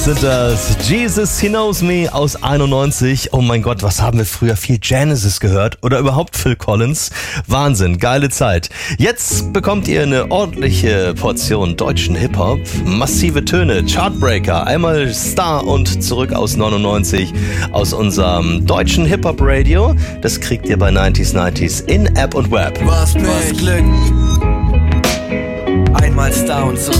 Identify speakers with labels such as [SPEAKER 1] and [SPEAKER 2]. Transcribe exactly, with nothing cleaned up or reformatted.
[SPEAKER 1] Sind das Jesus He Knows Me aus einundneunzig. Oh mein Gott, was haben wir früher viel Genesis gehört oder überhaupt Phil Collins. Wahnsinn, geile Zeit. Jetzt bekommt ihr eine ordentliche Portion deutschen Hip-Hop, massive Töne, Chartbreaker, einmal Star und zurück aus neunundneunzig aus unserem deutschen Hip-Hop-Radio. Das kriegt ihr bei neunziger neunzig in App und Web.
[SPEAKER 2] Was, was Glück, einmal Star und zurück.